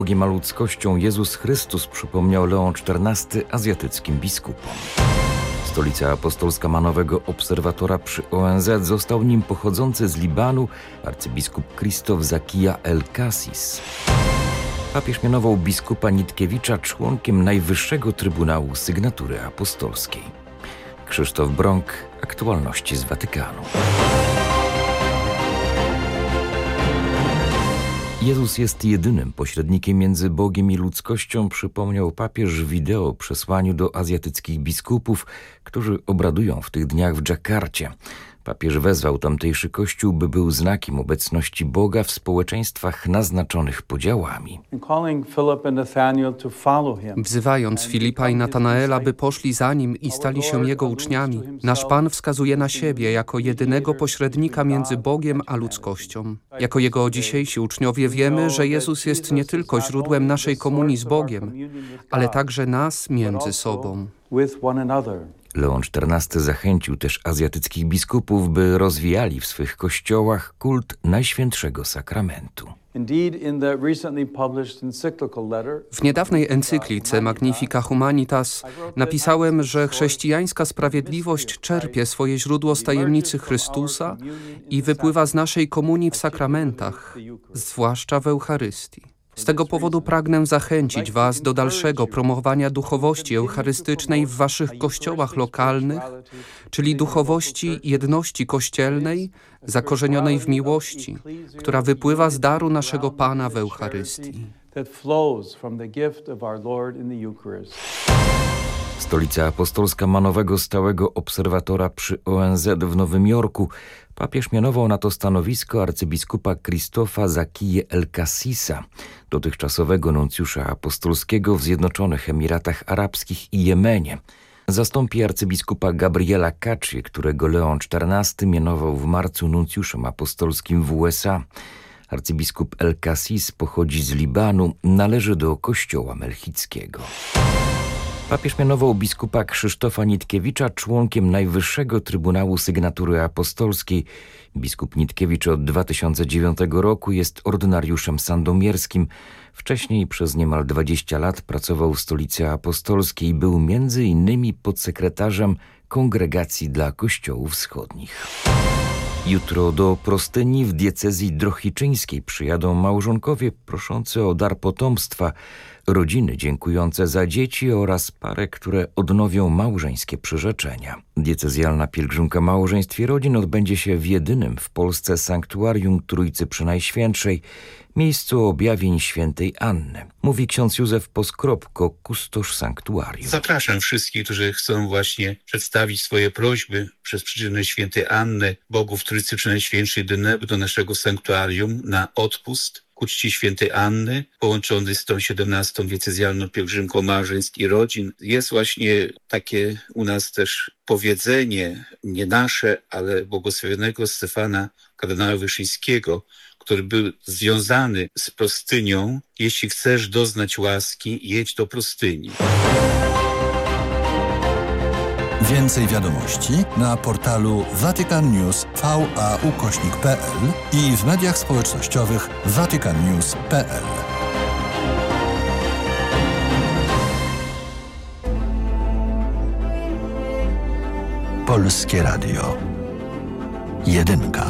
Bogiem a ludzkością Jezus Chrystus, przypomniał Leon XIV azjatyckim biskupom. Stolica apostolska ma nowego obserwatora przy ONZ. Został nim pochodzący z Libanu arcybiskup Krzysztof Zakija El-Kassis. Papież mianował biskupa Nitkiewicza członkiem Najwyższego Trybunału Sygnatury Apostolskiej. Krzysztof Brąk, aktualności z Watykanu. Jezus jest jedynym pośrednikiem między Bogiem i ludzkością, przypomniał papież w wideo przesłaniu do azjatyckich biskupów, którzy obradują w tych dniach w Dżakarcie. Papież wezwał tamtejszy kościół, by był znakiem obecności Boga w społeczeństwach naznaczonych podziałami. Wzywając Filipa i Natanaela, by poszli za nim i stali się jego uczniami, nasz Pan wskazuje na siebie jako jedynego pośrednika między Bogiem a ludzkością. Jako jego dzisiejsi uczniowie wiemy, że Jezus jest nie tylko źródłem naszej komunii z Bogiem, ale także nas między sobą. Leon XIV zachęcił też azjatyckich biskupów, by rozwijali w swych kościołach kult Najświętszego Sakramentu. W niedawnej encyklice Magnifica Humanitas napisałem, że chrześcijańska sprawiedliwość czerpie swoje źródło z tajemnicy Chrystusa i wypływa z naszej komunii w sakramentach, zwłaszcza w Eucharystii. Z tego powodu pragnę zachęcić Was do dalszego promowania duchowości eucharystycznej w Waszych kościołach lokalnych, czyli duchowości jedności kościelnej, zakorzenionej w miłości, która wypływa z daru naszego Pana w Eucharystii. Stolica apostolska ma nowego stałego obserwatora przy ONZ w Nowym Jorku. Papież mianował na to stanowisko arcybiskupa Krzysztofa Zakiję El-Kassisa, dotychczasowego nuncjusza apostolskiego w Zjednoczonych Emiratach Arabskich i Jemenie. Zastąpi arcybiskupa Gabriela Cacci, którego Leon XIV mianował w marcu nuncjuszem apostolskim w USA. Arcybiskup El-Kassis pochodzi z Libanu, należy do kościoła melchickiego. Papież mianował biskupa Krzysztofa Nitkiewicza członkiem Najwyższego Trybunału Sygnatury Apostolskiej. Biskup Nitkiewicz od 2009 roku jest ordynariuszem sandomierskim. Wcześniej przez niemal 20 lat pracował w Stolicy Apostolskiej i był między innymi podsekretarzem Kongregacji dla Kościołów Wschodnich. Jutro do Prostyni w diecezji drohiczyńskiej przyjadą małżonkowie proszący o dar potomstwa, rodziny dziękujące za dzieci oraz pary, które odnowią małżeńskie przyrzeczenia. Diecezjalna pielgrzymka małżeństw i rodzin odbędzie się w jedynym w Polsce sanktuarium Trójcy Przenajświętszej, miejscu objawień świętej Anny. Mówi ksiądz Józef Poskropko, kustosz sanktuarium. Zapraszam wszystkich, którzy chcą właśnie przedstawić swoje prośby przez przyczynę świętej Anny, Bogu w Trójcy Przenajświętszej do naszego sanktuarium na odpust ku czci świętej Anny, połączony z tą 17. diecezjalną pielgrzymką małżeństw i rodzin. Jest właśnie takie u nas też powiedzenie, nie nasze, ale błogosławionego Stefana kardynała Wyszyńskiego, który był związany z Prostynią: jeśli chcesz doznać łaski, jedź do Prostyni. Więcej wiadomości na portalu vaticannews.va/pl i w mediach społecznościowych vaticannews.pl. Polskie Radio. Jedynka.